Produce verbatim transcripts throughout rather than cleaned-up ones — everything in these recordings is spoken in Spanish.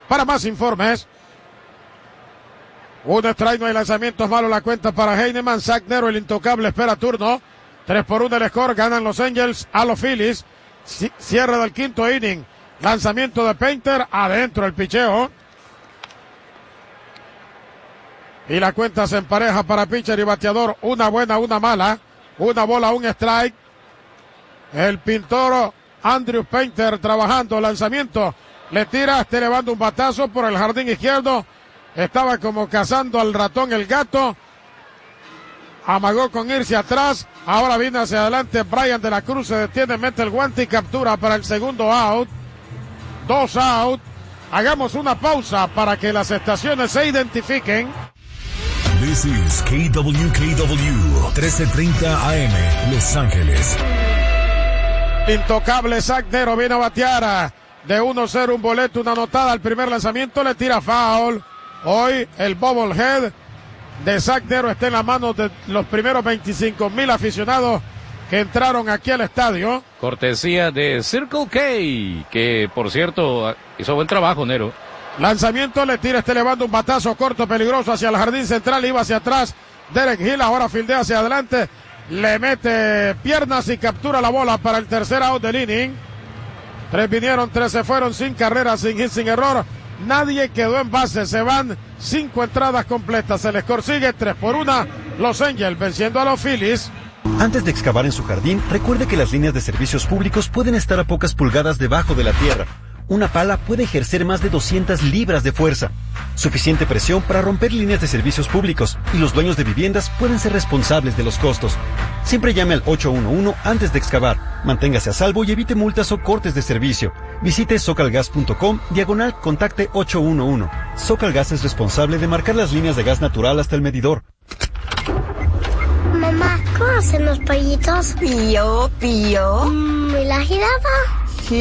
para más informes. Un strike, no hay lanzamientos, malo la cuenta para Heinemann. Zach Nero, el intocable, espera turno. tres por uno el score, ganan los Angels a los Phillies. Cierre del quinto inning. Lanzamiento de Painter, adentro el picheo. Y la cuenta se empareja para pitcher y bateador. Una buena, una mala. Una bola, un strike. El pintor Andrew Painter trabajando. Lanzamiento. Le tira, está elevando un batazo por el jardín izquierdo. Estaba como cazando al ratón el gato. Amagó con irse atrás. Ahora viene hacia adelante Brian de la Cruz. Se detiene, mete el guante y captura para el segundo out. Dos out. Hagamos una pausa para que las estaciones se identifiquen. This is K W K W trece treinta A M, Los Ángeles. Intocable Zach Nero viene a batear. De uno cero, un boleto, una anotada. Al primer lanzamiento le tira foul. Hoy el bobblehead de Zach Nero está en las manos de los primeros veinticinco mil aficionados que entraron aquí al estadio. Cortesía de Circle K, que por cierto hizo buen trabajo, Nero. Lanzamiento, le tira, está elevando un batazo corto, peligroso hacia el jardín central, iba hacia atrás. Derek Hill ahora fildea hacia adelante, le mete piernas y captura la bola para el tercer out del inning. Tres vinieron, tres se fueron, sin carreras, sin hit, sin error. Nadie quedó en base, se van cinco entradas completas. El score sigue tres por una. Los Angels venciendo a los Phillies. Antes de excavar en su jardín, recuerde que las líneas de servicios públicos pueden estar a pocas pulgadas debajo de la tierra. Una pala puede ejercer más de doscientas libras de fuerza. Suficiente presión para romper líneas de servicios públicos, y los dueños de viviendas pueden ser responsables de los costos. Siempre llame al ocho uno uno antes de excavar. Manténgase a salvo y evite multas o cortes de servicio. Visite socalgas punto com, diagonal contacte ocho uno uno. Socalgas es responsable de marcar las líneas de gas natural hasta el medidor. Mamá, ¿cómo hacen los pollitos? Pío, pío. Mm, ¿Y la jirafa?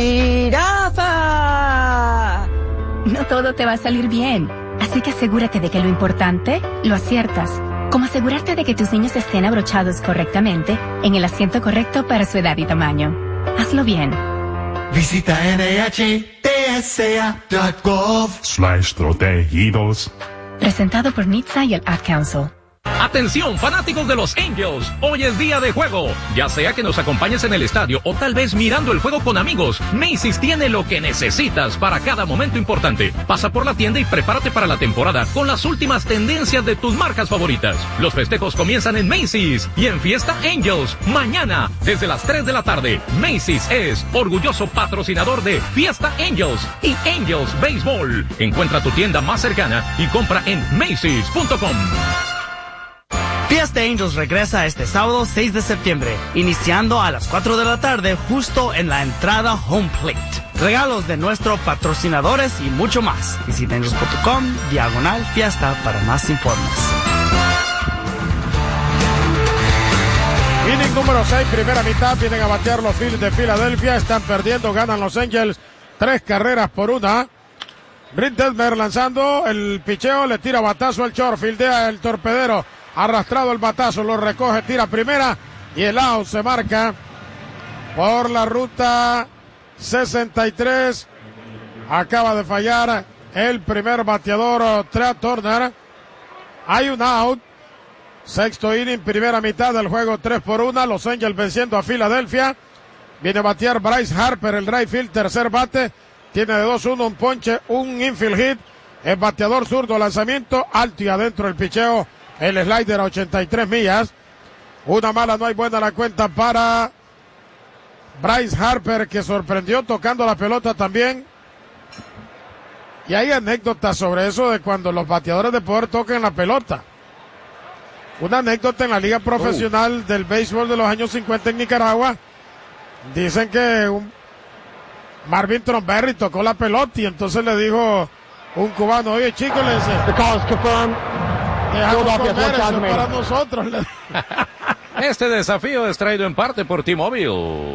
¡Jirafa! No todo te va a salir bien, así que asegúrate de que lo importante lo aciertas. Como asegurarte de que tus niños estén abrochados correctamente en el asiento correcto para su edad y tamaño. Hazlo bien. Visita N H T S A punto gov slash protegidos. Presentado por N H T S A y el Ad Council. Atención, fanáticos de los Angels, hoy es día de juego. Ya sea que nos acompañes en el estadio o tal vez mirando el juego con amigos, Macy's tiene lo que necesitas para cada momento importante. Pasa por la tienda y prepárate para la temporada con las últimas tendencias de tus marcas favoritas. Los festejos comienzan en Macy's y en Fiesta Angels, mañana desde las tres de la tarde. Macy's es orgulloso patrocinador de Fiesta Angels y Angels Baseball. Encuentra tu tienda más cercana y compra en Macy's punto com. Fiesta Angels regresa este sábado seis de septiembre, iniciando a las cuatro de la tarde justo en la entrada Home Plate. Regalos de nuestros patrocinadores y mucho más. Visita angels punto com, diagonal fiesta para más informes. Inning número seis, primera mitad, vienen a batear los Phillies de Filadelfia, están perdiendo, ganan los Angels, tres carreras por una. Britt Detmer lanzando, el picheo, le tira batazo al short, fildea el torpedero. Arrastrado el batazo, lo recoge, tira primera y el out se marca por la ruta sesenta y tres. Acaba de fallar el primer bateador, Trea Turner. Hay un out. Sexto inning, primera mitad del juego, tres por una. Los Angels venciendo a Filadelfia. Viene a batear Bryce Harper, el right field, tercer bate. Tiene de dos uno, un ponche, un infield hit. El bateador zurdo, lanzamiento alto y adentro el picheo. El slider a ochenta y tres millas. Una mala, no hay buena la cuenta para Bryce Harper, que sorprendió tocando la pelota también. Y hay anécdotas sobre eso de cuando los bateadores de poder tocan la pelota. Una anécdota en la liga profesional oh. del béisbol de los años cincuenta en Nicaragua. Dicen que un Marvin Tromberry tocó la pelota y entonces le dijo un cubano, oye chico, le dice, dejamos comer eso para nosotros. Este desafío es traído en parte por T-Mobile.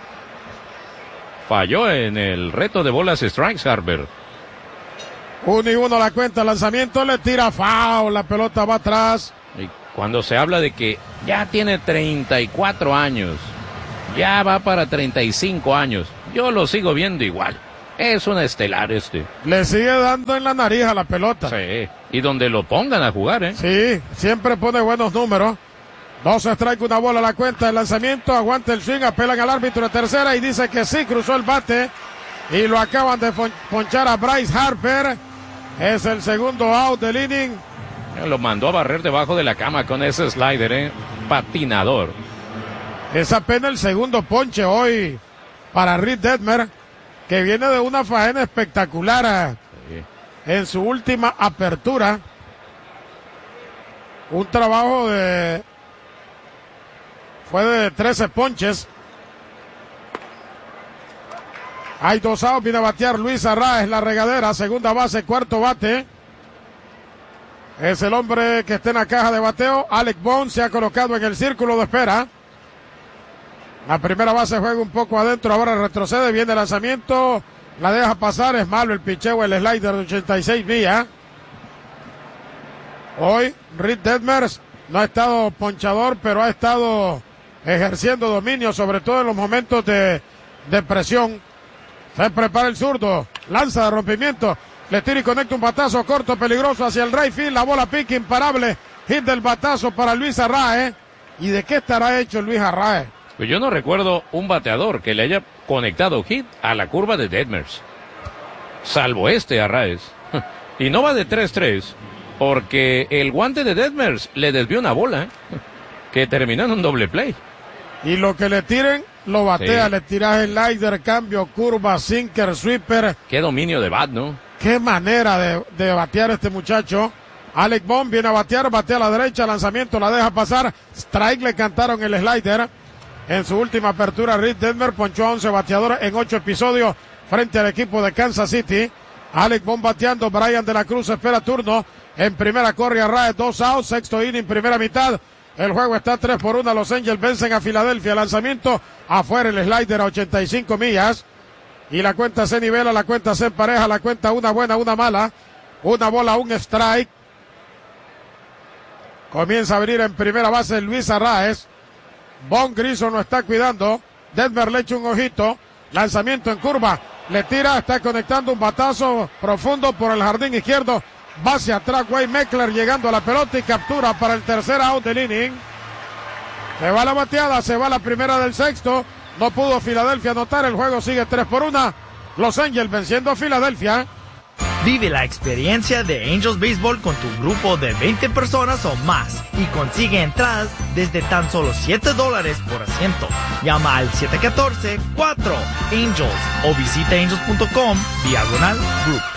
Falló en el reto de bolas strikes, Harper. Uno y uno la cuenta, lanzamiento, le tira foul, la pelota va atrás. Y cuando se habla de que ya tiene treinta y cuatro años, ya va para treinta y cinco años, yo lo sigo viendo igual. Es un estelar este. Le sigue dando en la nariz a la pelota. Sí, y donde lo pongan a jugar, ¿eh? Sí, siempre pone buenos números. Dos strike, una bola a la cuenta, el lanzamiento, aguanta el swing, apelan al árbitro de tercera y dice que sí, cruzó el bate y lo acaban de ponchar a Bryce Harper. Es el segundo out del inning. Lo mandó a barrer debajo de la cama con ese slider, ¿eh? Patinador. Es apenas el segundo ponche hoy para Reed Detmer, que viene de una faena espectacular sí. en su última apertura. Un trabajo de... fue de trece ponches. Hay dos outs, viene a batear Luis Arraez, la regadera, segunda base, cuarto bate. Es el hombre que está en la caja de bateo. Alec Bohm se ha colocado en el círculo de espera. La primera base juega un poco adentro, ahora retrocede, viene el lanzamiento, la deja pasar, es malo el picheo, el slider de ochenta y seis millas. Hoy Reed Detmer no ha estado ponchador, pero ha estado ejerciendo dominio, sobre todo en los momentos de, de presión. Se prepara el zurdo, lanza de rompimiento, le tira y conecta un batazo corto, peligroso hacia el right field, la bola pica imparable, hit del batazo para Luis Arraez. ¿Y de qué estará hecho Luis Arraez? Pues yo no recuerdo un bateador que le haya conectado hit a la curva de Detmers, salvo este Arraez. Y no va de tres tres, porque el guante de Detmers le desvió una bola, ¿eh? que terminó en un doble play. Y lo que le tiren, lo batea, sí. Le tiras el slider, cambio, curva, sinker, sweeper. Qué dominio de bat, ¿no? Qué manera de, de batear este muchacho. Alec Bohm viene a batear, batea a la derecha, lanzamiento, la deja pasar. Strike, le cantaron el slider. En su última apertura, Reed Detmer ponchó a once bateadores en ocho episodios frente al equipo de Kansas City. Alec Bohm bateando, Brian de la Cruz espera turno. En primera corre Arraez, dos outs, sexto inning, primera mitad. El juego está tres por uno, los Angels vencen a Filadelfia. Lanzamiento, afuera el slider a ochenta y cinco millas. Y la cuenta se nivela, la cuenta se empareja, la cuenta una buena, una mala. Una bola, un strike. Comienza a abrir en primera base Luis Arraez. Von Grison lo está cuidando. Detmer le echa un ojito. Lanzamiento en curva. Le tira, está conectando un batazo profundo por el jardín izquierdo. Base atrás, Wade Meckler llegando a la pelota y captura para el tercer out del inning. Se va la bateada, se va la primera del sexto. No pudo Filadelfia anotar, el juego sigue tres por uno. Los Angels venciendo a Filadelfia. Vive la experiencia de Angels Baseball con tu grupo de veinte personas o más y consigue entradas desde tan solo siete dólares por asiento. Llama al siete uno cuatro, cuatro Angels o visita angels punto com diagonal groups.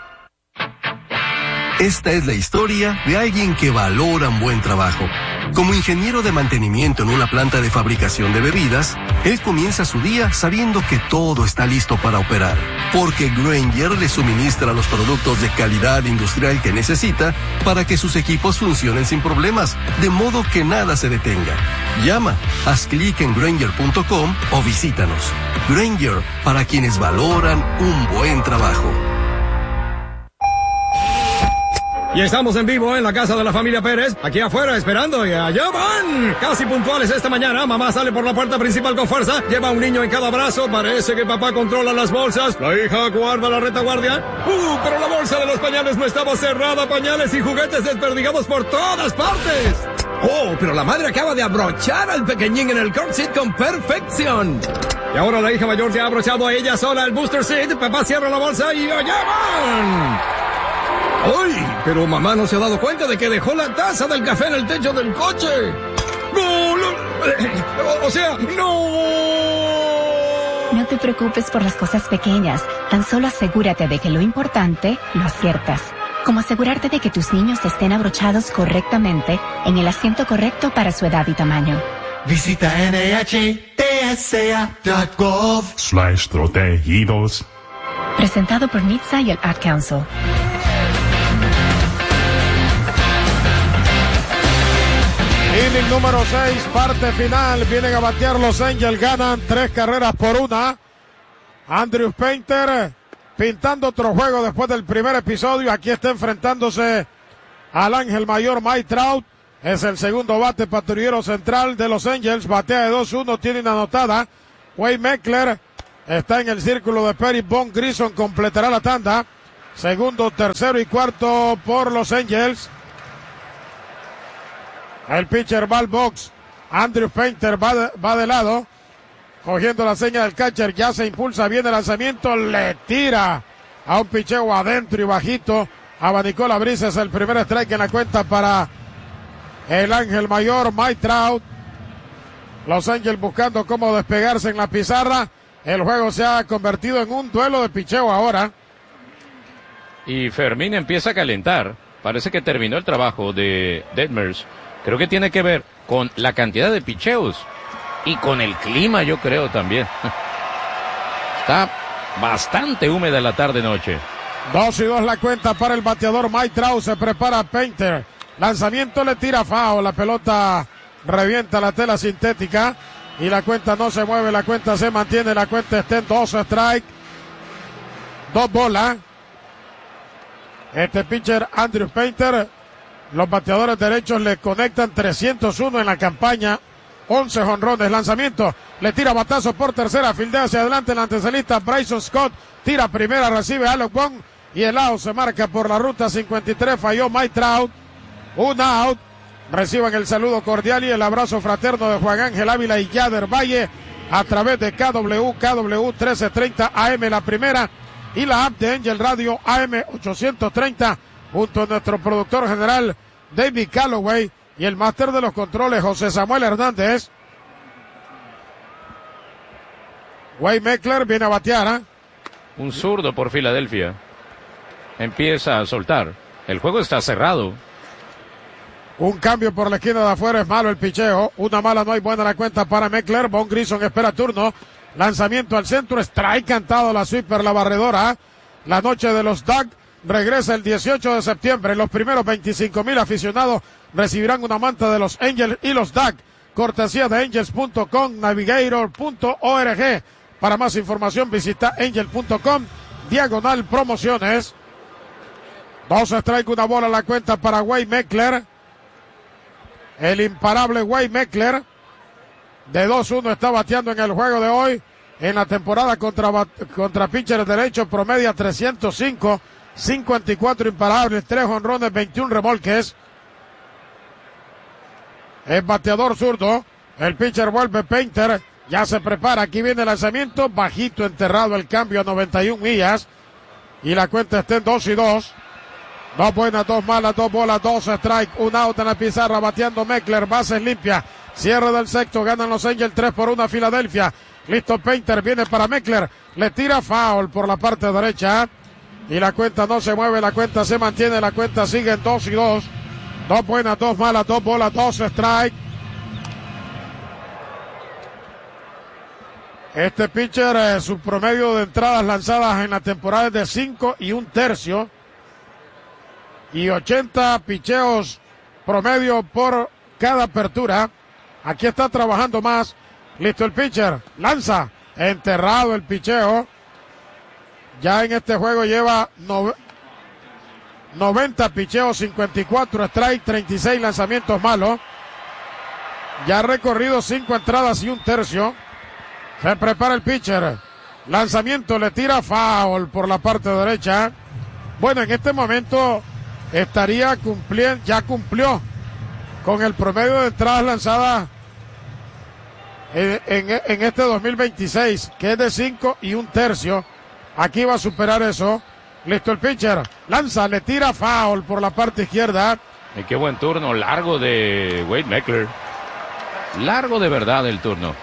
Esta es la historia de alguien que valora un buen trabajo. Como ingeniero de mantenimiento en una planta de fabricación de bebidas, él comienza su día sabiendo que todo está listo para operar, porque Grainger le suministra los productos de calidad industrial que necesita para que sus equipos funcionen sin problemas, de modo que nada se detenga. Llama, haz clic en grainger punto com o visítanos. Grainger, para quienes valoran un buen trabajo. Y estamos en vivo en la casa de la familia Pérez, aquí afuera esperando, y allá van, casi puntuales esta mañana. Mamá sale por la puerta principal con fuerza, lleva un niño en cada brazo, parece que papá controla las bolsas, la hija guarda la retaguardia. Uh, pero la bolsa de los pañales no estaba cerrada, pañales y juguetes desperdigados por todas partes. Oh, pero la madre acaba de abrochar al pequeñín en el car seat con perfección. Y ahora la hija mayor ya ha abrochado a ella sola el booster seat, papá cierra la bolsa y allá van. ¡Ay! Pero mamá no se ha dado cuenta de que dejó la taza del café en el techo del coche. ¡No! no o, o sea, ¡no! No te preocupes por las cosas pequeñas. Tan solo asegúrate de que lo importante lo aciertas. Como asegurarte de que tus niños estén abrochados correctamente en el asiento correcto para su edad y tamaño. Visita N H T S A punto gov slash protegidos. Presentado por N H T S A y el Ad Council. Inning número seis, parte final. Vienen a batear los Angels, ganan tres carreras por una. Andrew Painter pintando otro juego después del primer episodio. Aquí está enfrentándose al ángel mayor Mike Trout. Es el segundo bate patrullero central de los Angels. Batea de dos uno, tienen anotada. Wade Meckler está en el círculo de Perry. Von Grison completará la tanda. Segundo, tercero y cuarto por los Angels. El pitcher va al box. Andrew Painter va de, va de lado. Cogiendo la seña del catcher. Ya se impulsa bien el lanzamiento. Le tira a un picheo adentro y bajito. Abanicó la brisa. Es el primer strike en la cuenta para el ángel mayor, Mike Trout. Los Angels buscando cómo despegarse en la pizarra. El juego se ha convertido en un duelo de picheo ahora. Y Fermín empieza a calentar. Parece que terminó el trabajo de Detmers. Creo que tiene que ver con la cantidad de picheos y con el clima, yo creo también. Está bastante húmeda la tarde-noche. Dos y dos la cuenta para el bateador Mike Trout. Se prepara Painter. Lanzamiento, le tira foul. La pelota revienta la tela sintética. Y la cuenta no se mueve. La cuenta se mantiene. La cuenta está en dos strike. Dos bolas. Este pitcher Andrew Painter. Los bateadores derechos le conectan trescientos uno en la campaña. once jonrones. Lanzamiento. Le tira batazo por tercera. Fildea hacia adelante el antesalista Bryson Scott. Tira primera. Recibe Alec Wong. Y el out se marca por la ruta cincuenta y tres. Falló Mike Trout. Un out. Reciban el saludo cordial y el abrazo fraterno de Juan Ángel Ávila y Yader Valle a través de K W, K W trece treinta A M la primera y la app de Angel Radio A M ochocientos treinta junto a nuestro productor general David Calloway y el máster de los controles José Samuel Hernández. Wade Meckler viene a batear. ¿eh? Un zurdo por Filadelfia. Empieza a soltar. El juego está cerrado. Un cambio por la esquina de afuera, es malo el picheo. Una mala, no hay buena la cuenta para Meckler. Von Grison espera turno. Lanzamiento al centro, strike cantado la sweeper, la barredora. La noche de los Doug regresa el dieciocho de septiembre. Los primeros veinticinco mil aficionados recibirán una manta de los Angels y los Doug. Cortesía de angels punto com, navigator punto org. Para más información visita angel punto com, diagonal promociones. Dos strike, una bola la cuenta para Wade Meckler. El imparable Wade Meckler de dos uno está bateando en el juego de hoy. En la temporada contra, contra pitchers derechos promedia trescientos cinco, cincuenta y cuatro imparables, tres jonrones, veintiún remolques. El bateador zurdo. El pitcher vuelve Painter. Ya se prepara. Aquí viene el lanzamiento. Bajito enterrado el cambio a noventa y una millas. Y la cuenta está en dos y dos. Dos buenas, dos malas, dos bolas, dos strike, un out en la pizarra, bateando Meckler, bases limpias, cierre del sexto, ganan los Angels tres por uno a Filadelfia. Listo Painter, viene para Meckler, le tira foul por la parte derecha, y la cuenta no se mueve, la cuenta se mantiene, la cuenta sigue en dos y dos. Dos buenas, dos malas, dos bolas, dos strike. Este pitcher, eh, su promedio de entradas lanzadas en la temporada es de cinco y un tercio. Y ochenta picheos promedio por cada apertura. Aquí está trabajando más. Listo el pitcher. Lanza. Enterrado el picheo. Ya en este juego lleva no, noventa picheos, cincuenta y cuatro strike, treinta y seis lanzamientos malos. Ya ha recorrido cinco entradas y un tercio. Se prepara el pitcher. Lanzamiento, le tira foul por la parte derecha. Bueno, en este momento estaría cumpliendo, ya cumplió con el promedio de entradas lanzadas en, en, en este dos mil veintiséis, que es de cinco y un tercio. Aquí va a superar eso. Listo el pitcher. Lanza, le tira foul por la parte izquierda. Y qué buen turno, largo de Wade Meckler. Largo de verdad el turno.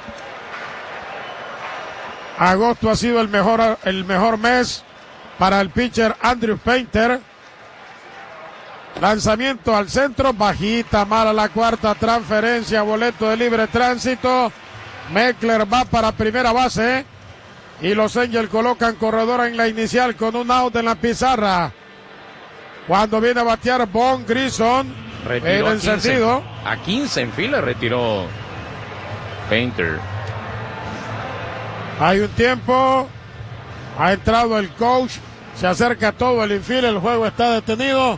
Agosto ha sido el mejor, el mejor mes para el pitcher Andrew Painter. Lanzamiento al centro, bajita, mala la cuarta, transferencia, boleto de libre tránsito. Meckler va para primera base. Y los Angels colocan corredor en la inicial con un out en la pizarra. Cuando viene a batear Von Grison en el encendido. A quince en fila retiró Painter. Hay un tiempo. Ha entrado el coach. Se acerca todo el infield. El juego está detenido.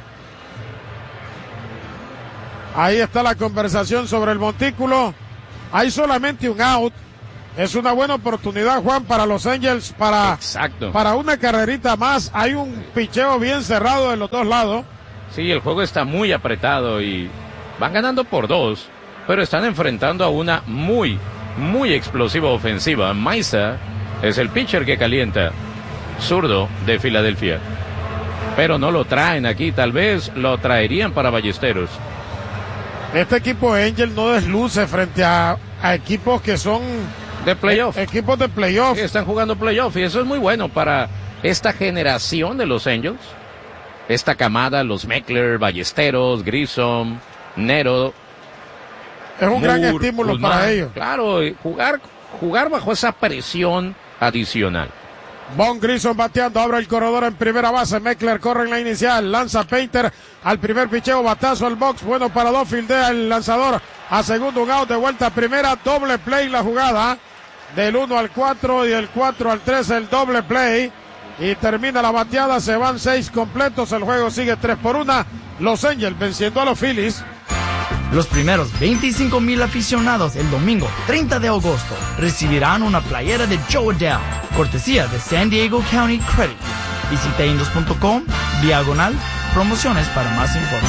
Ahí está la conversación sobre el montículo. Hay solamente un out. Es una buena oportunidad, Juan, para los Angels, para, Exacto. para una carrerita más. Hay un picheo bien cerrado de los dos lados. Sí, el juego está muy apretado y van ganando por dos, pero están enfrentando a una muy, muy explosiva ofensiva. Maiza es el pitcher que calienta, zurdo de Filadelfia. Pero no lo traen aquí, tal vez lo traerían para Ballesteros. Este equipo de Angel no desluce frente a, a equipos que son de playoff. E- equipos de playoff. Sí, están jugando playoff y eso es muy bueno para esta generación de los Angels. Esta camada, los Meckler, Ballesteros, Grissom, Nero. Es un Moore, gran estímulo Guzmán. para ellos. Claro, jugar, jugar bajo esa presión adicional. Von Grissom bateando, abre el corredor en primera base. Meckler corre en la inicial, lanza Painter al primer picheo, batazo al box, bueno para dos, fildea el lanzador a segundo, un out, de vuelta a primera, doble play la jugada, del uno al cuatro y del cuatro al tres el doble play, y termina la bateada, se van seis completos, el juego sigue tres por una, Los Angels venciendo a los Phillies. Los primeros veinticinco mil aficionados el domingo treinta de agosto recibirán una playera de Joe Adele, cortesía de San Diego County Credit. Visita Angels punto com, diagonal, promociones para más informes.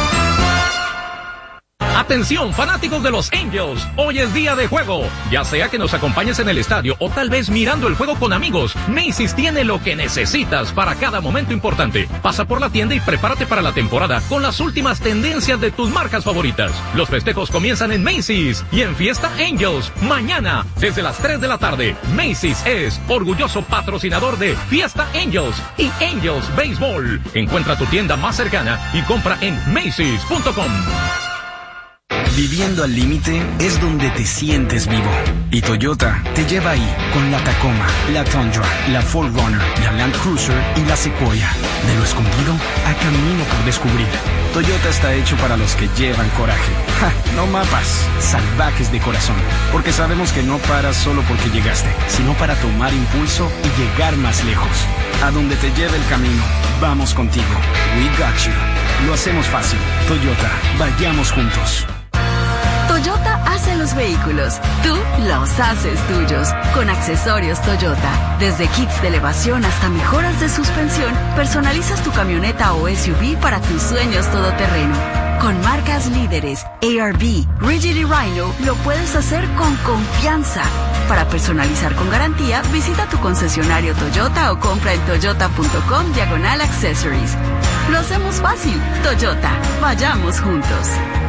Atención, fanáticos de los Angels, hoy es día de juego. Ya sea que nos acompañes en el estadio o tal vez mirando el juego con amigos, Macy's tiene lo que necesitas para cada momento importante. Pasa por la tienda y prepárate para la temporada con las últimas tendencias de tus marcas favoritas. Los festejos comienzan en Macy's y en Fiesta Angels, mañana, desde las tres de la tarde. Macy's es orgulloso patrocinador de Fiesta Angels y Angels Baseball. Encuentra tu tienda más cercana y compra en Macy's punto com. Viviendo al límite es donde te sientes vivo. Y Toyota te lleva ahí con la Tacoma, la Tundra, la cuatro runner, la Land Cruiser y la Sequoia. De lo escondido a camino por descubrir. Toyota está hecho para los que llevan coraje. Ja, no mapas, salvajes de corazón. Porque sabemos que no paras solo porque llegaste, sino para tomar impulso y llegar más lejos. A donde te lleve el camino, vamos contigo. We got you. Lo hacemos fácil. Toyota, vayamos juntos. Toyota hace los vehículos, tú los haces tuyos. Con accesorios Toyota, desde kits de elevación hasta mejoras de suspensión, personalizas tu camioneta o S U V para tus sueños todoterreno. Con marcas líderes, A R B, Rigid y Rhino, lo puedes hacer con confianza. Para personalizar con garantía, visita tu concesionario Toyota o compra en toyota punto com diagonal accessories. Lo hacemos fácil. Toyota, vayamos juntos.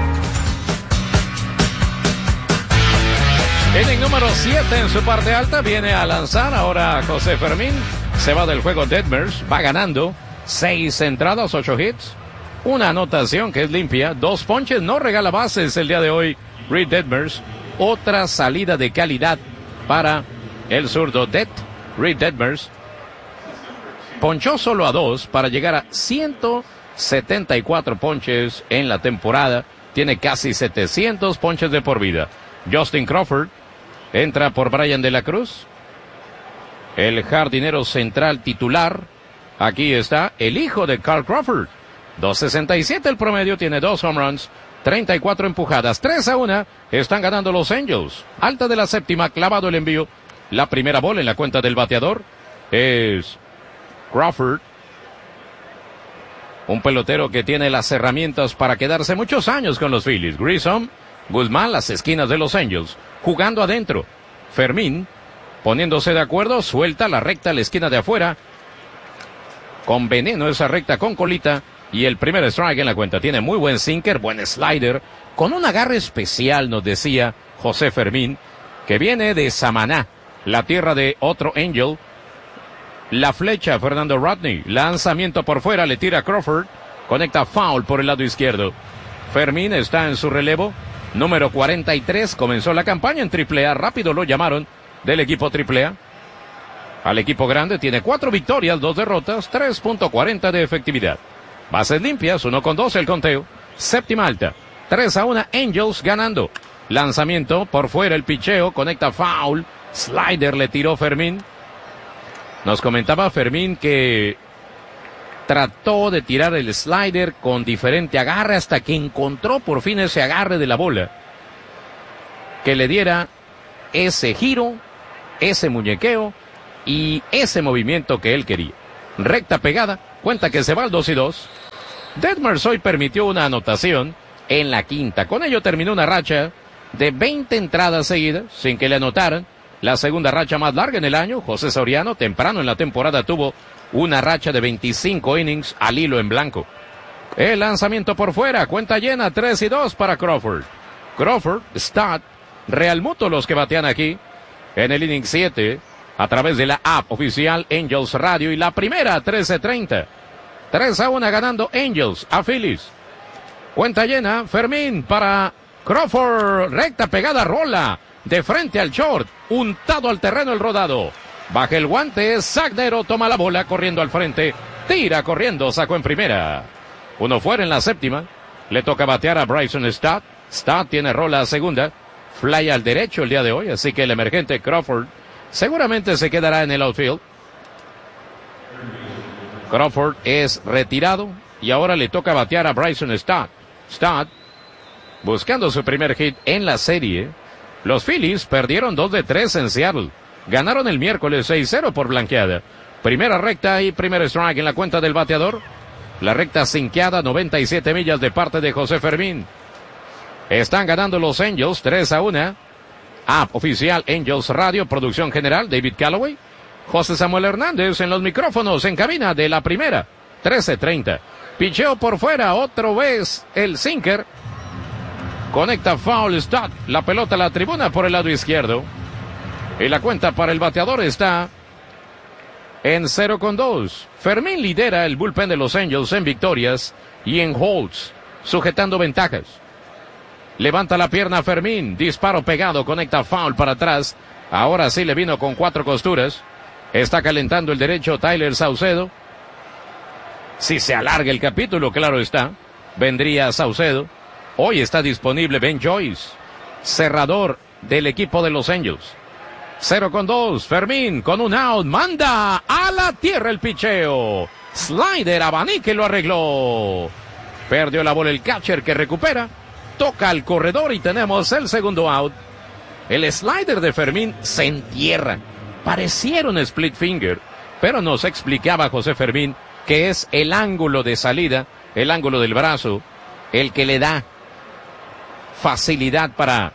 Inning número siete en su parte alta, viene a lanzar ahora José Fermín, se va del juego Detmers, va ganando, seis entradas, ocho hits, una anotación que es limpia, dos ponches, no regala bases el día de hoy Reed Detmers, otra salida de calidad para el zurdo Det, Reed Detmers, ponchó solo a dos para llegar a ciento setenta y cuatro ponches en la temporada, tiene casi setecientos ponches de por vida. Justin Crawford entra por Brian de la Cruz, el jardinero central titular. Aquí está el hijo de Carl Crawford, dos sesenta y siete el promedio, tiene dos home runs, treinta y cuatro empujadas, tres a una, están ganando los Angels. Alta de la séptima, clavado el envío, la primera bola en la cuenta del bateador es Crawford, un pelotero que tiene las herramientas para quedarse muchos años con los Phillies. Grissom, Guzmán, las esquinas de los Angels, jugando adentro. Fermín, poniéndose de acuerdo, suelta la recta a la esquina de afuera. Con veneno esa recta con colita. Y el primer strike en la cuenta. Tiene muy buen sinker, buen slider. Con un agarre especial, nos decía José Fermín, que viene de Samaná, la tierra de otro Angel. La flecha, Fernando Rodney. Lanzamiento por fuera, le tira Crawford. Conecta foul por el lado izquierdo. Fermín está en su relevo. Número cuarenta y tres, comenzó la campaña en triple A, rápido lo llamaron del equipo triple A. Al equipo grande tiene cuatro victorias, dos derrotas, tres punto cuarenta de efectividad. Bases limpias, uno con dos el conteo. Séptima alta, tres a una, Angels ganando. Lanzamiento por fuera, el picheo, conecta foul. Slider le tiró Fermín. Nos comentaba Fermín que trató de tirar el slider con diferente agarre hasta que encontró por fin ese agarre de la bola que le diera ese giro, ese muñequeo y ese movimiento que él quería. Recta pegada, cuenta que se va al dos y dos. Detmers hoy permitió una anotación en la quinta. Con ello terminó una racha de veinte entradas seguidas sin que le anotaran. La segunda racha más larga en el año. José Soriano temprano en la temporada tuvo una racha de veinticinco innings al hilo en blanco. El lanzamiento por fuera, cuenta llena, tres y dos para Crawford. Crawford, Stott, Realmuto los que batean aquí en el inning siete a través de la app oficial Angels Radio y la primera trece treinta. tres a uno ganando Angels a Phillies. Cuenta llena, Fermín para Crawford, recta pegada, rola de frente al short, untado al terreno el rodado. Baja el guante, Sagnero toma la bola corriendo al frente, tira corriendo, sacó en primera. Uno fuera en la séptima, le toca batear a Bryson Stott. Stott tiene rola a segunda, fly al derecho el día de hoy, así que el emergente Crawford seguramente se quedará en el outfield. Crawford es retirado y ahora le toca batear a Bryson Stott. Stott buscando su primer hit en la serie. Los Phillies perdieron dos de tres en Seattle. Ganaron el miércoles seis cero por blanqueada. Primera recta y primer strike en la cuenta del bateador. La recta sinqueada, noventa y siete millas de parte de José Fermín. Están ganando los Angels tres a uno. App oficial Angels Radio, producción general David Calloway. José Samuel Hernández en los micrófonos en cabina de la primera. trece treinta. Picheo por fuera, otra vez el sinker. Conecta foul Stott. La pelota a la tribuna por el lado izquierdo. Y la cuenta para el bateador está en cero con dos. Fermín lidera el bullpen de los Angels en victorias y en holds, sujetando ventajas. Levanta la pierna Fermín, disparo pegado, conecta foul para atrás. Ahora sí le vino con cuatro costuras. Está calentando el derecho Tyler Saucedo. Si se alarga el capítulo, claro está, vendría Saucedo. Hoy está disponible Ben Joyce, cerrador del equipo de los Angels. cero con dos, Fermín con un out, manda a la tierra el picheo. Slider, abanique lo arregló. Perdió la bola el catcher que recupera. Toca al corredor y tenemos el segundo out. El slider de Fermín se entierra. Pareciera un split finger, pero nos explicaba José Fermín que es el ángulo de salida, el ángulo del brazo, el que le da facilidad para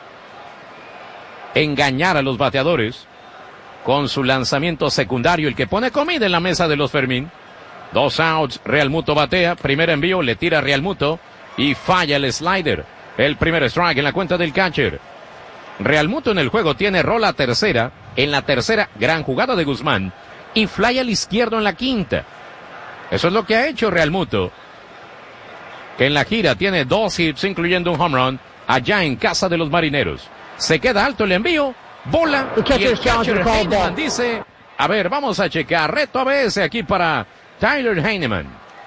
engañar a los bateadores con su lanzamiento secundario, el que pone comida en la mesa de los Fermín. Dos outs, Realmuto batea, primer envío, le tira a Realmuto y falla el slider. El primer strike en la cuenta del catcher. Realmuto en el juego tiene rola tercera, en la tercera gran jugada de Guzmán y fly al izquierdo en la quinta. Eso es lo que ha hecho Realmuto, que en la gira tiene dos hits incluyendo un home run allá en casa de los Marineros. Se queda alto el envío, bola y el catcher Heineman dice, a ver, vamos a checar, reto A B S aquí para Tyler Heineman.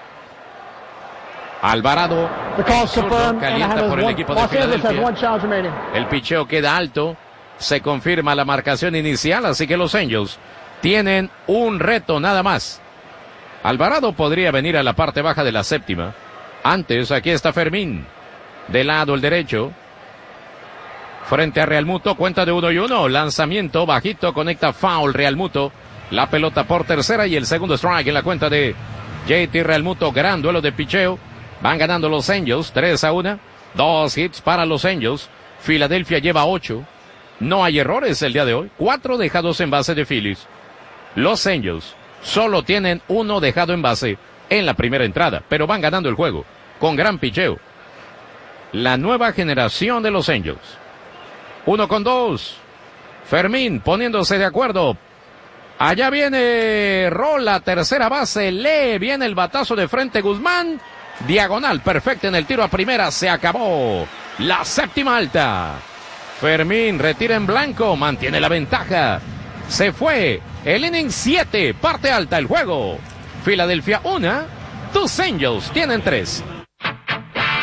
Alvarado, el zurdo, calienta por el equipo de Filadelfia. El picheo queda alto, se confirma la marcación inicial, así que los Angels tienen un reto nada más. Alvarado podría venir a la parte baja de la séptima. Antes, aquí está Fermín, del lado el derecho. Frente a Realmuto, cuenta de uno y uno. Lanzamiento bajito, conecta foul Realmuto. La pelota por tercera y el segundo strike en la cuenta de J T Realmuto. Gran duelo de picheo. Van ganando los Angels, tres a uno. Dos hits para los Angels. Filadelfia lleva ocho. No hay errores el día de hoy. Cuatro dejados en base de Phillies. Los Angels solo tienen uno dejado en base en la primera entrada, pero van ganando el juego con gran picheo. La nueva generación de los Angels. Uno con dos. Fermín poniéndose de acuerdo. Allá viene rola, tercera base. Lee, viene el batazo de frente Guzmán. Diagonal perfecta en el tiro a primera. Se acabó la séptima alta. Fermín retira en blanco. Mantiene la ventaja. Se fue el inning siete. Parte alta el juego. Filadelfia una. Tus Angels tienen tres.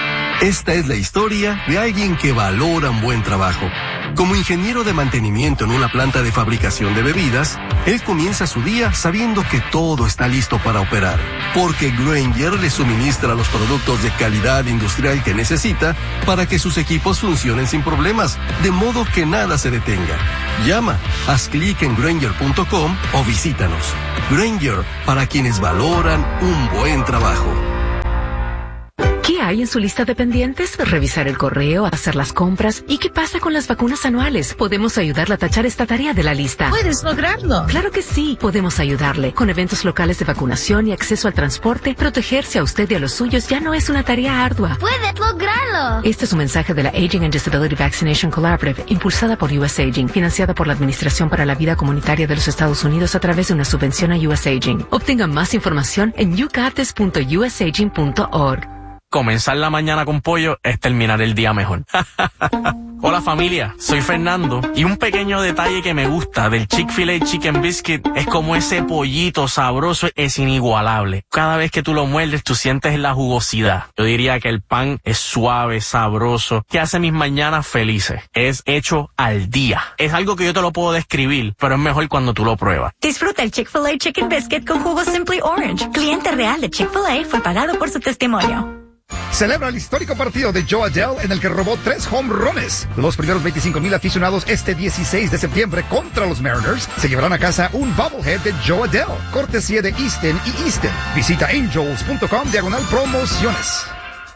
Esta es la historia de alguien que valora un buen trabajo. Como ingeniero de mantenimiento en una planta de fabricación de bebidas, él comienza su día sabiendo que todo está listo para operar, porque Grainger le suministra los productos de calidad industrial que necesita para que sus equipos funcionen sin problemas, de modo que nada se detenga. Llama, haz clic en Grainger punto com o visítanos. Grainger, para quienes valoran un buen trabajo. ¿Qué hay en su lista de pendientes? Revisar el correo, hacer las compras. ¿Y qué pasa con las vacunas anuales? Podemos ayudarle a tachar esta tarea de la lista. ¿Puedes lograrlo? Claro que sí. Podemos ayudarle. Con eventos locales de vacunación y acceso al transporte, protegerse a usted y a los suyos ya no es una tarea ardua. ¡Puedes lograrlo! Este es un mensaje de la Aging and Disability Vaccination Collaborative, impulsada por U S Aging, financiada por la Administración para la Vida Comunitaria de los Estados Unidos a través de una subvención a U S Aging. Obtenga más información en you got this punto u s aging punto org. Comenzar la mañana con pollo es terminar el día mejor. Hola familia, soy Fernando y un pequeño detalle que me gusta del Chick-fil-A Chicken Biscuit es como ese pollito sabroso es inigualable. Cada vez que tú lo muerdes tú sientes la jugosidad. Yo diría que el pan es suave, sabroso, que hace mis mañanas felices. Es hecho al día. Es algo que yo te lo puedo describir, pero es mejor cuando tú lo pruebas. Disfruta el Chick-fil-A Chicken Biscuit con jugo Simply Orange. Cliente real de Chick-fil-A fue pagado por su testimonio. Celebra el histórico partido de Joe Adele en el que robó tres home runs. Los primeros veinticinco mil aficionados este dieciséis de septiembre contra los Mariners se llevarán a casa un bobblehead de Joe Adele, cortesía de Easton y Easton. Visita angels punto com diagonal promociones.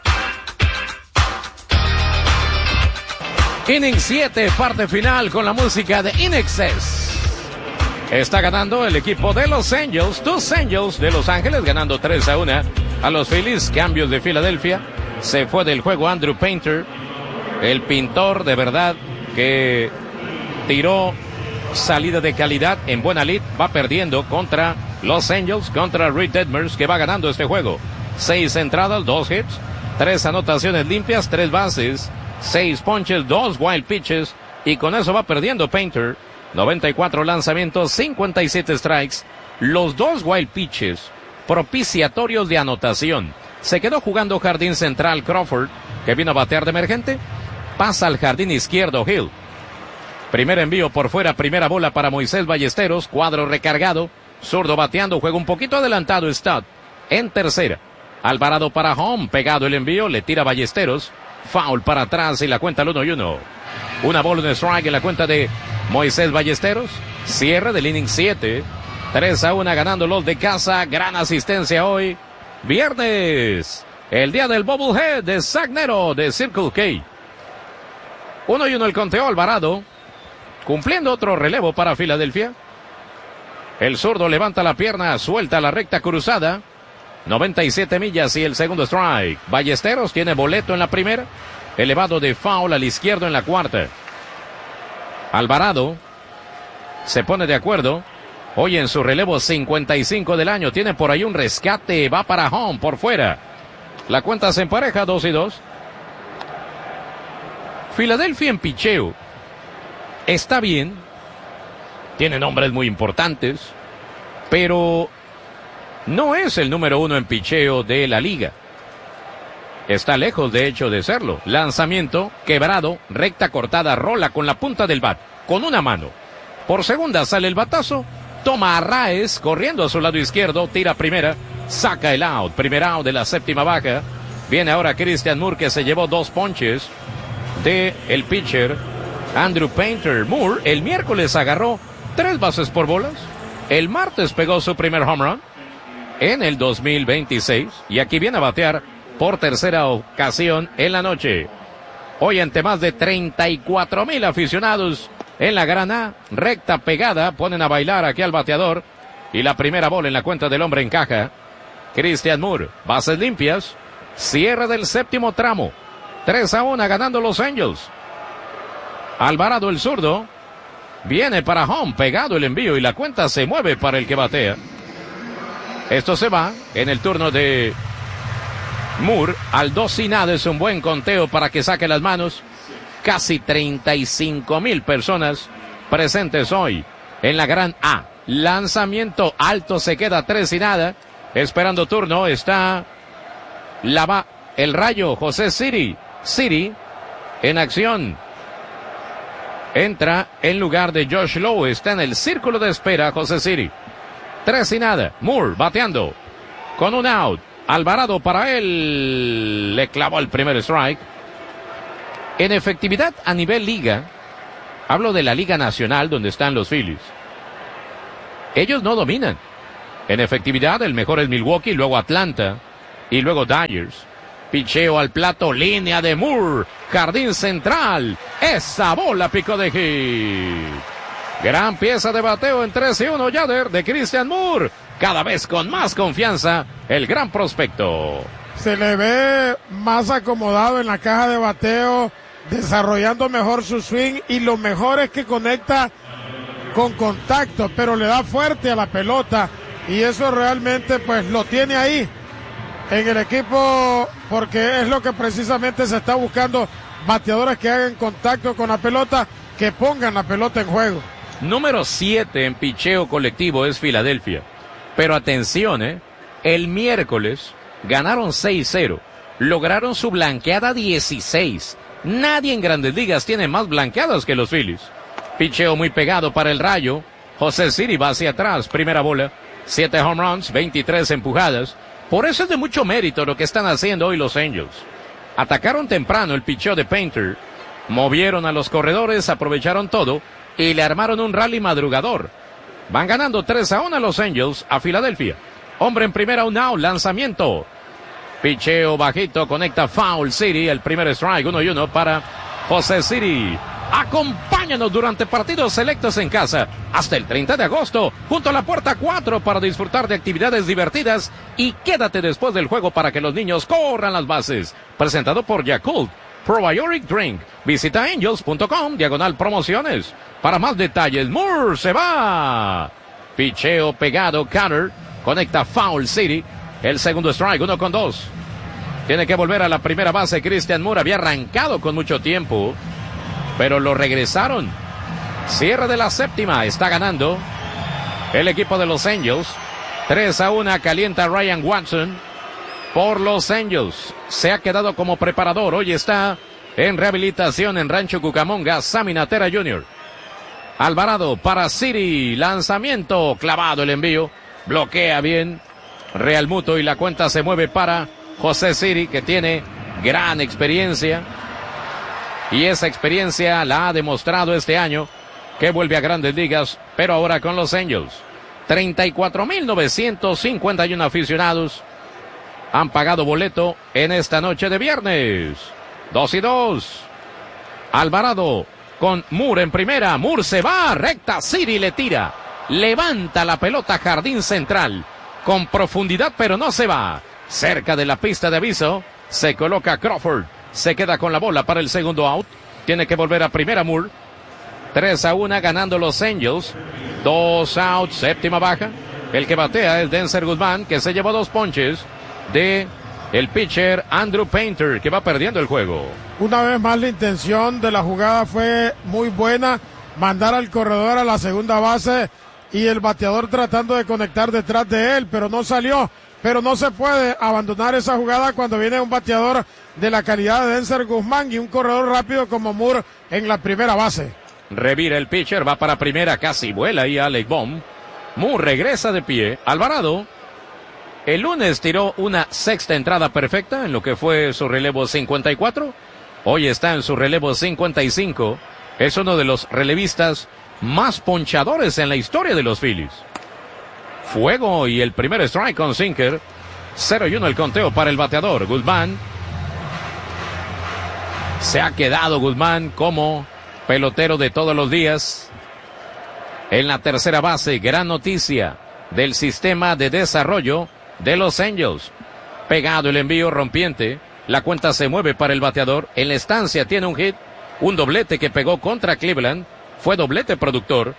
Inning siete, parte final con la música de In Excess. Está ganando el equipo de Los Angels, tus Angels de Los Ángeles, ganando tres a uno a los Phillies. Cambios de Filadelfia. Se fue del juego Andrew Painter, el pintor de verdad que tiró salida de calidad en buena lid. Va perdiendo contra Los Angels, contra Reed Detmers, que va ganando este juego. Seis entradas, dos hits, tres anotaciones limpias, tres bases, seis ponches, dos wild pitches, y con eso va perdiendo Painter. noventa y cuatro lanzamientos, cincuenta y siete strikes, los dos wild pitches propiciatorios de anotación. Se quedó jugando jardín central Crawford, que vino a batear de emergente. Pasa al jardín izquierdo Hill. Primer envío por fuera, primera bola para Moisés Ballesteros, cuadro recargado, zurdo bateando, juega un poquito adelantado Stott. En tercera, Alvarado para home, pegado el envío, le tira Ballesteros, foul para atrás y la cuenta al uno y uno. Una bola de strike en la cuenta de Moisés Ballesteros. Cierre del inning siete. tres a uno ganando los de casa. Gran asistencia hoy. Viernes. El día del bobblehead de Sagnero de Circle K. uno y uno el conteo. Alvarado cumpliendo otro relevo para Filadelfia. El zurdo levanta la pierna, suelta la recta cruzada. noventa y siete millas y el segundo strike. Ballesteros tiene boleto en la primera. Elevado de foul al izquierdo en la cuarta. Alvarado se pone de acuerdo. Hoy en su relevo cincuenta y cinco del año. Tiene por ahí un rescate. Va para home por fuera. La cuenta se empareja dos y dos. Filadelfia en picheo está bien. Tiene nombres muy importantes. Pero no es el número uno en picheo de la liga. Está lejos, de hecho, de serlo. Lanzamiento, quebrado, recta cortada, rola con la punta del bat, con una mano. Por segunda sale el batazo, toma a Raez, corriendo a su lado izquierdo, tira primera, saca el out, primer out de la séptima baja. Viene ahora Christian Moore, que se llevó dos ponches de el pitcher Andrew Painter. Moore el miércoles agarró tres bases por bolas. El martes pegó su primer home run en el dos mil veintiséis. Y aquí viene a batear por tercera ocasión en la noche. Hoy ante más de treinta y cuatro mil aficionados en la Gran A. Recta pegada, ponen a bailar aquí al bateador. Y la primera bola en la cuenta del hombre encaja. Christian Moore, bases limpias. Cierre del séptimo tramo. tres a uno ganando los Angels. Alvarado el zurdo. Viene para home, pegado el envío y la cuenta se mueve para el que batea. Esto se va en el turno de Moore al dos y nada. Es un buen conteo para que saque las manos. Casi treinta y cinco mil personas presentes hoy en la Gran A. Lanzamiento alto, se queda tres y nada. Esperando turno está Lava, el Rayo, José Siri. Siri en acción. Entra en lugar de Josh Lowe. Está en el círculo de espera José Siri. Tres y nada. Moore bateando. Con un out. Alvarado para él. Le clavó el primer strike. En efectividad a nivel liga. Hablo de la Liga Nacional donde están los Phillies. Ellos no dominan. En efectividad el mejor es Milwaukee, luego Atlanta y luego Dodgers. Picheo al plato, línea de Moore, jardín central. Esa bola picó de hit. Gran pieza de bateo en tres y uno Yader de Christian Moore. Cada vez con más confianza el gran prospecto. Se le ve más acomodado en la caja de bateo, desarrollando mejor su swing y lo mejor es que conecta con contacto, pero le da fuerte a la pelota y eso realmente pues lo tiene ahí en el equipo porque es lo que precisamente se está buscando, bateadores que hagan contacto con la pelota, que pongan la pelota en juego. Número siete en picheo colectivo es Filadelfia, pero atención, ¿eh? El miércoles ganaron seis cero, lograron su blanqueada dieciséis. Nadie en Grandes Ligas tiene más blanqueadas que los Phillies. Picheo muy pegado para el Rayo. José Siri va hacia atrás, primera bola. siete home runs, veintitrés empujadas. Por eso es de mucho mérito lo que están haciendo hoy los Angels. Atacaron temprano el picheo de Painter. Movieron a los corredores, aprovecharon todo y le armaron un rally madrugador. Van ganando tres a uno los Angels a Filadelfia. Hombre en primera, un out, lanzamiento. Picheo bajito, conecta foul Siri, el primer strike, uno y uno para José Siri. Acompáñanos durante partidos selectos en casa hasta el treinta de agosto, junto a la puerta cuatro para disfrutar de actividades divertidas y quédate después del juego para que los niños corran las bases. Presentado por Yakult Probiotic Drink. Visita angels punto com, diagonal promociones. Para más detalles, Moore se va. Picheo pegado, Cutter, conecta foul City. El segundo strike, uno con dos. Tiene que volver a la primera base. Christian Moore había arrancado con mucho tiempo, pero lo regresaron. Cierre de la séptima, está ganando el equipo de los Angels. tres a uno, calienta Ryan Watson por los Angels. Se ha quedado como preparador. Hoy está en rehabilitación en Rancho Cucamonga, Sammy Natera junior Alvarado para City, lanzamiento, clavado el envío, bloquea bien Real Muto y la cuenta se mueve para José Siri, que tiene gran experiencia. Y esa experiencia la ha demostrado este año, que vuelve a Grandes Ligas, pero ahora con los Angels. treinta y cuatro mil novecientos cincuenta y uno aficionados han pagado boleto en esta noche de viernes. Dos y dos. Alvarado con Moore en primera. Moore se va, recta, Siri le tira. Levanta la pelota, jardín central. Con profundidad, pero no se va. Cerca de la pista de aviso, se coloca Crawford. Se queda con la bola para el segundo out. Tiene que volver a primera Moore. tres a uno ganando los Angels. Dos outs, séptima baja. El que batea es Denzer Guzmán, que se llevó dos ponches de el pitcher Andrew Painter, que va perdiendo el juego. Una vez más la intención de la jugada fue muy buena. Mandar al corredor a la segunda base y el bateador tratando de conectar detrás de él, pero no salió. Pero no se puede abandonar esa jugada cuando viene un bateador de la calidad de Denzer Guzmán y un corredor rápido como Moore en la primera base. Revira el pitcher, va para primera, casi vuela ahí Alec Bohm. Moore regresa de pie. Alvarado el lunes tiró una sexta entrada perfecta en lo que fue su relevo cincuenta y cuatro. Hoy está en su relevo cincuenta y cinco. Es uno de los relevistas más ponchadores en la historia de los Phillies. Fuego y el primer strike con sinker. cero y uno el conteo para el bateador. Guzmán. Se ha quedado Guzmán como pelotero de todos los días. En la tercera base, gran noticia del sistema de desarrollo de los Angels. Pegado el envío rompiente. La cuenta se mueve para el bateador. En la estancia tiene un hit. Un doblete que pegó contra Cleveland. Fue doblete productor.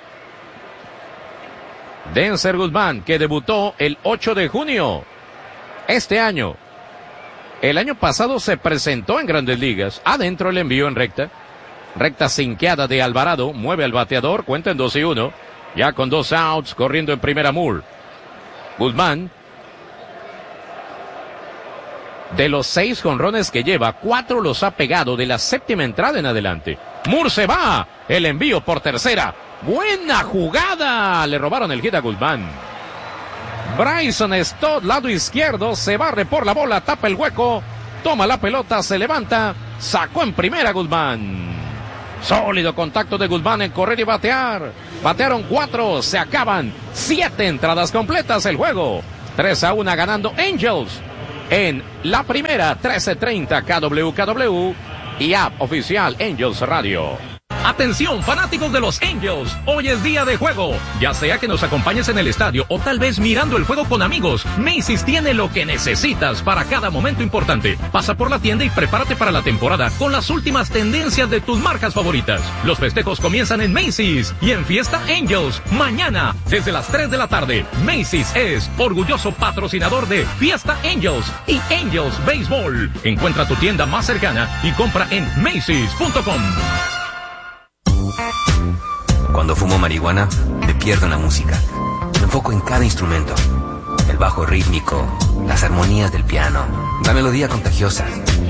Denzer Guzmán, que debutó el ocho de junio. Este año. El año pasado se presentó en Grandes Ligas. Adentro el envío en recta. Recta sinqueada de Alvarado. Mueve al bateador. Cuenta en dos y uno. Ya con dos outs. Corriendo en primera Moore. Guzmán. De los seis jonrones que lleva, cuatro los ha pegado de la séptima entrada en adelante. Moore se va. El envío por tercera. Buena jugada. Le robaron el hit a Guzmán. Bryson Stott, lado izquierdo, se barre por la bola, tapa el hueco, toma la pelota, se levanta, sacó en primera Guzmán. Sólido contacto de Guzmán en correr y batear. Batearon cuatro, se acaban siete entradas completas el juego. tres a uno ganando Angels en la primera. Trece treinta K W K W y app oficial Angels Radio. Atención, fanáticos de los Angels, hoy es día de juego. Ya sea que nos acompañes en el estadio o tal vez mirando el juego con amigos, Macy's tiene lo que necesitas para cada momento importante. Pasa por la tienda y prepárate para la temporada con las últimas tendencias de tus marcas favoritas. Los festejos comienzan en Macy's y en Fiesta Angels, mañana desde las tres de la tarde. Macy's es orgulloso patrocinador de Fiesta Angels y Angels Baseball. Encuentra tu tienda más cercana y compra en Macy's punto com. Cuando fumo marihuana, me pierdo en la música. Me enfoco en cada instrumento. El bajo rítmico, las armonías del piano, la melodía contagiosa.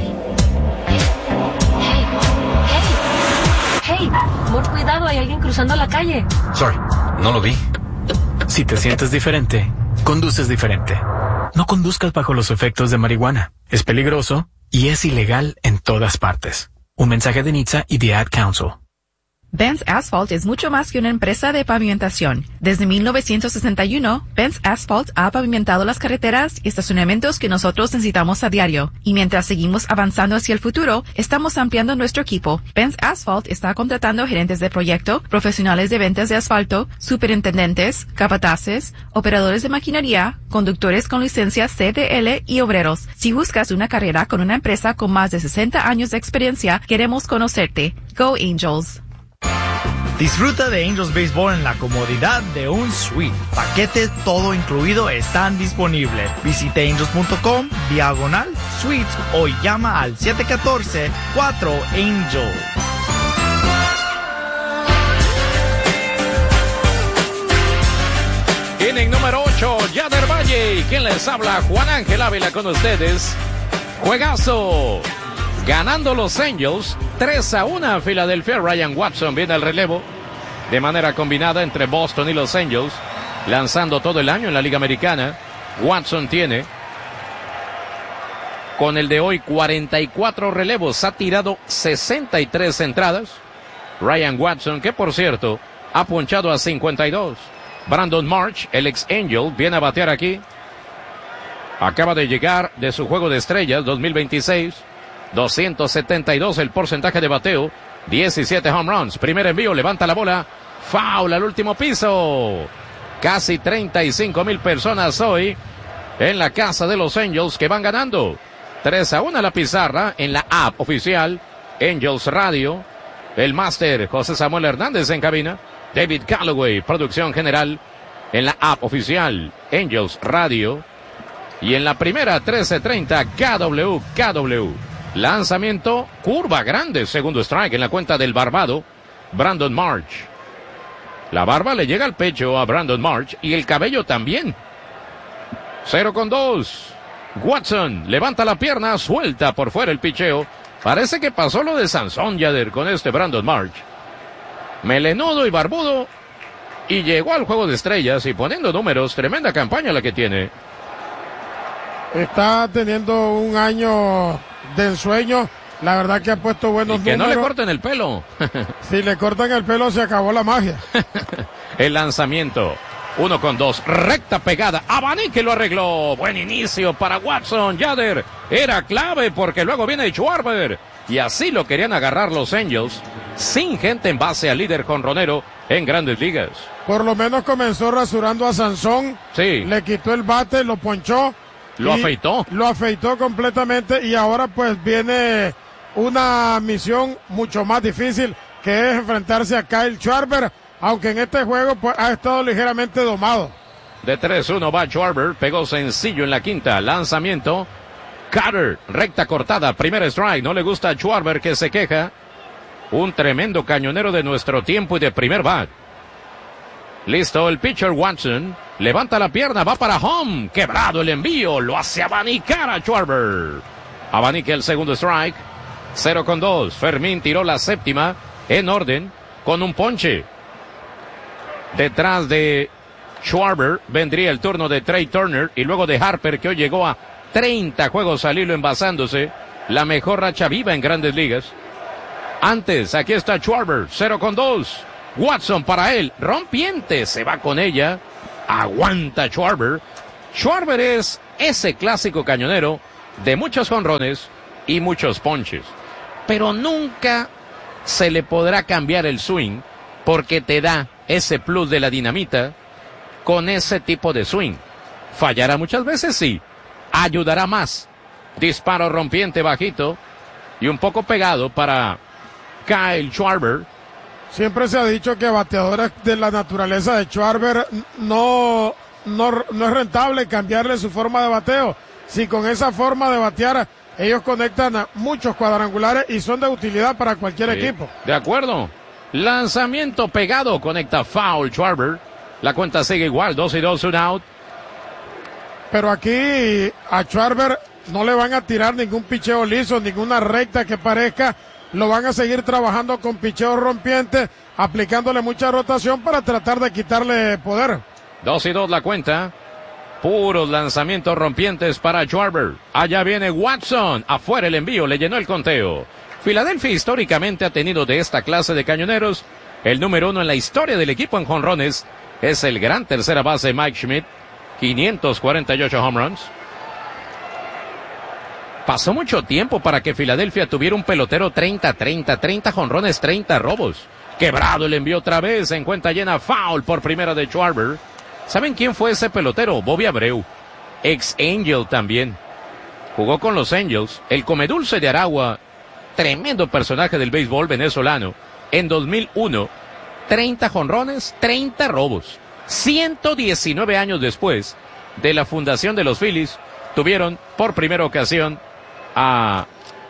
Hey, hey, hey, por cuidado, hay alguien cruzando la calle. Sorry, no lo vi. Si te sientes diferente, conduces diferente. No conduzcas bajo los efectos de marihuana. Es peligroso y es ilegal en todas partes. Un mensaje de N H T S A y The Ad Council. Benz Asphalt es mucho más que una empresa de pavimentación. Desde mil novecientos sesenta y uno, Benz Asphalt ha pavimentado las carreteras y estacionamientos que nosotros necesitamos a diario. Y mientras seguimos avanzando hacia el futuro, estamos ampliando nuestro equipo. Benz Asphalt está contratando gerentes de proyecto, profesionales de ventas de asfalto, superintendentes, capataces, operadores de maquinaria, conductores con licencia C D L y obreros. Si buscas una carrera con una empresa con más de sesenta años de experiencia, queremos conocerte. Go Angels! Disfruta de Angels Baseball en la comodidad de un suite. Paquetes todo incluido están disponibles. Visite angels punto com, diagonal, suites o llama al siete uno cuatro, cuatro Angel. Inning número ocho, Yader Valle. ¿Y quién les habla? Juan Ángel Ávila con ustedes. Juegazo. Ganando los Angels, tres a uno a Filadelfia. Ryan Watson viene al relevo de manera combinada entre Boston y los Angels, lanzando todo el año en la Liga Americana. Watson tiene, con el de hoy, cuarenta y cuatro relevos. Ha tirado sesenta y tres entradas. Ryan Watson, que por cierto, ha ponchado a cincuenta y dos. Brandon March, el ex Angel, viene a batear aquí. Acaba de llegar de su juego de estrellas dos mil veintiséis. doscientos setenta y dos el porcentaje de bateo, diecisiete home runs. Primer envío, levanta la bola, foul al último piso. Casi treinta y cinco mil personas hoy en la casa de los Angels que van ganando. tres a uno la pizarra en la app oficial Angels Radio. El máster José Samuel Hernández en cabina. David Calloway, producción general en la app oficial Angels Radio. Y en la primera, trece treinta K W K W. Lanzamiento, curva grande, segundo strike en la cuenta del barbado, Brandon March. La barba le llega al pecho a Brandon March y el cabello también. Cero con dos. Watson levanta la pierna, suelta por fuera el picheo. Parece que pasó lo de Sansón Yader con este Brandon March. Melenudo y barbudo. Y llegó al juego de estrellas y poniendo números, tremenda campaña la que tiene. Está teniendo un año de ensueño. La verdad que ha puesto buenos y que números. No le corten el pelo. Si le cortan el pelo se acabó la magia. El lanzamiento. Uno con dos. Recta pegada. Abanique lo arregló. Buen inicio para Watson. Yader era clave porque luego viene Schwarber. Y así lo querían agarrar los Angels. Sin gente en base al líder jonronero en Grandes Ligas. Por lo menos comenzó rasurando a Sansón. Sí. Le quitó el bate, lo ponchó. Lo afeitó. Lo afeitó completamente y ahora pues viene una misión mucho más difícil, que es enfrentarse a Kyle Schwarber, aunque en este juego pues ha estado ligeramente domado. De tres uno va Schwarber, pegó sencillo en la quinta, lanzamiento. Carter, recta cortada, primer strike, no le gusta a Schwarber que se queja. Un tremendo cañonero de nuestro tiempo y de primer bat. Listo, el pitcher Watson levanta la pierna, va para home. Quebrado el envío, lo hace abanicar a Schwarber. Abanica el segundo strike. Cero con dos. Fermín tiró la séptima en orden con un ponche. Detrás de Schwarber vendría el turno de Trey Turner y luego de Harper, que hoy llegó a treinta juegos al hilo envasándose. La mejor racha viva en Grandes Ligas. Antes, aquí está Schwarber, cero con dos. Watson para él, rompiente, se va con ella. Aguanta Schwarber. Schwarber es ese clásico cañonero de muchos jonrones y muchos ponches. Pero nunca se le podrá cambiar el swing porque te da ese plus de la dinamita con ese tipo de swing. ¿Fallará muchas veces? Sí. Ayudará más. Disparo rompiente bajito y un poco pegado para Kyle Schwarber. Siempre se ha dicho que bateadores de la naturaleza de Schwarber no, no, no es rentable cambiarle su forma de bateo. Si con esa forma de batear ellos conectan a muchos cuadrangulares y son de utilidad para cualquier Sí, equipo. De acuerdo. Lanzamiento pegado, conecta foul Schwarber. La cuenta sigue igual, dos y dos, un out. Pero aquí a Schwarber no le van a tirar ningún picheo liso, ninguna recta que parezca. Lo van a seguir trabajando con picheo rompiente, aplicándole mucha rotación para tratar de quitarle poder. Dos y dos la cuenta. Puros lanzamientos rompientes para Schwarber. Allá viene Watson. Afuera el envío, le llenó el conteo. Filadelfia históricamente ha tenido de esta clase de cañoneros. El número uno en la historia del equipo en jonrones es el gran tercera base Mike Schmidt. quinientos cuarenta y ocho home runs. Pasó mucho tiempo para que Filadelfia tuviera un pelotero treinta treinta, treinta jonrones, treinta robos. Quebrado el envío otra vez, en cuenta llena, foul por primera de Schwarber. ¿Saben quién fue ese pelotero? Bobby Abreu, ex Angel también. Jugó con los Angels, el comedulce de Aragua, tremendo personaje del béisbol venezolano. En dos mil uno, treinta jonrones, treinta robos. ciento diecinueve años después de la fundación de los Phillies, tuvieron por primera ocasión a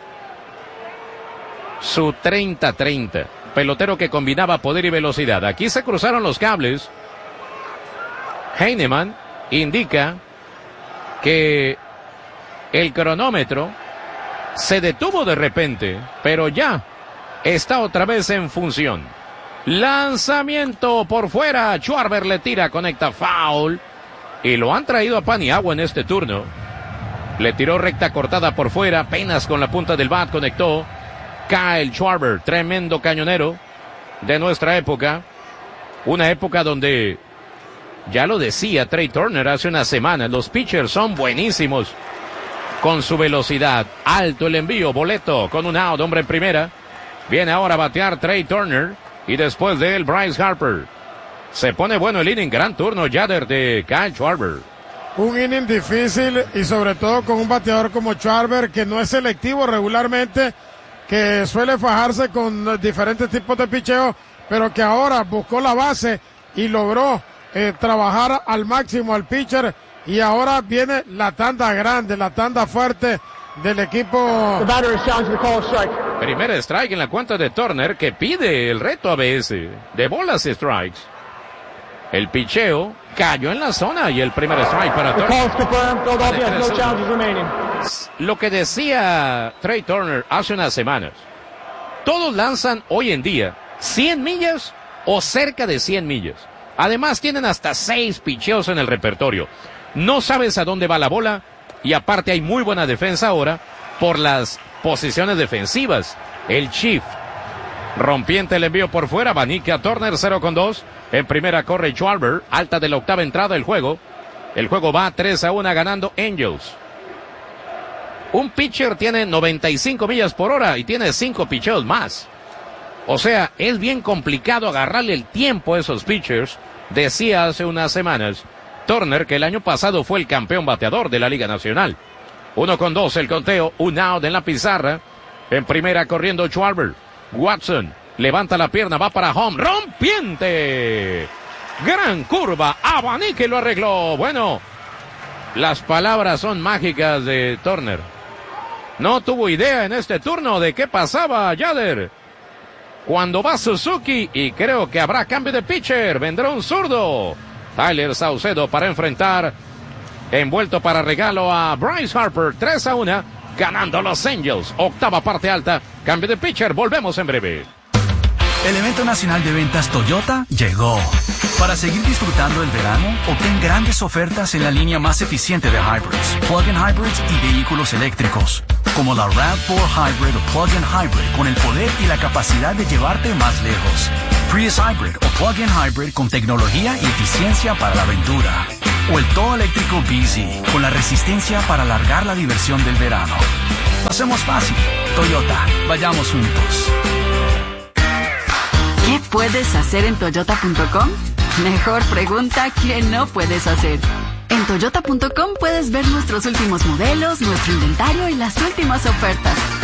su treinta treinta. Pelotero que combinaba poder y velocidad. Aquí se cruzaron los cables. Heinemann indica que el cronómetro se detuvo de repente, pero ya está otra vez en función. Lanzamiento por fuera. Schwarber le tira, conecta foul. Y lo han traído a Paniagua en este turno. Le tiró recta cortada por fuera, apenas con la punta del bat conectó. Kyle Schwarber, tremendo cañonero de nuestra época. Una época donde, ya lo decía Trey Turner hace unas semanas, los pitchers son buenísimos. Con su velocidad, alto el envío, boleto, con un out, hombre en primera. Viene ahora a batear Trey Turner y después de él Bryce Harper. Se pone bueno el inning, gran turno, Yader, de Kyle Schwarber. Un inning difícil y sobre todo con un bateador como Schwarber que no es selectivo regularmente, que suele fajarse con diferentes tipos de picheo, pero que ahora buscó la base y logró eh, trabajar al máximo al pitcher. Y ahora viene la tanda grande, la tanda fuerte del equipo. Primer strike en la cuenta de Turner, que pide el reto a B S de bolas y strikes. El picheo cayó en la zona y el primer strike para Turner. Lo que decía Trey Turner hace unas semanas. Todos lanzan hoy en día cien millas o cerca de cien millas. Además tienen hasta seis picheos en el repertorio. No sabes a dónde va la bola y aparte hay muy buena defensa ahora por las posiciones defensivas. El Chief rompiente el envío por fuera, abanica Turner, cero con dos. En primera corre Schwarber, alta de la octava entrada del juego. El juego va tres a uno ganando Angels. Un pitcher tiene noventa y cinco millas por hora y tiene cinco picheos más. O sea, es bien complicado agarrarle el tiempo a esos pitchers. Decía hace unas semanas Turner que el año pasado fue el campeón bateador de la Liga Nacional. Uno con dos el conteo, un out en la pizarra. En primera corriendo Schwarber. Watson levanta la pierna, va para home, rompiente. Gran curva, abanica y lo arregló. Bueno, las palabras son mágicas de Turner. No tuvo idea en este turno de qué pasaba Yader. cuando va Suzuki y creo que habrá cambio de pitcher. Vendrá un zurdo. Tyler Saucedo para enfrentar, envuelto para regalo a Bryce Harper. tres a uno, ganando los Angels. Octava parte alta, cambio de pitcher. Volvemos en breve. El evento nacional de ventas Toyota llegó. Para seguir disfrutando el verano, obtén grandes ofertas en la línea más eficiente de hybrids, plug-in hybrids y vehículos eléctricos, como la RAV cuatro Hybrid o plug-in hybrid con el poder y la capacidad de llevarte más lejos, Prius Hybrid o plug-in hybrid con tecnología y eficiencia para la aventura, o el todo eléctrico B Z con la resistencia para alargar la diversión del verano. Lo hacemos fácil. Toyota, vayamos juntos. ¿Qué puedes hacer en toyota punto com? Mejor pregunta, ¿qué no puedes hacer? En toyota punto com puedes ver nuestros últimos modelos, nuestro inventario y las últimas ofertas.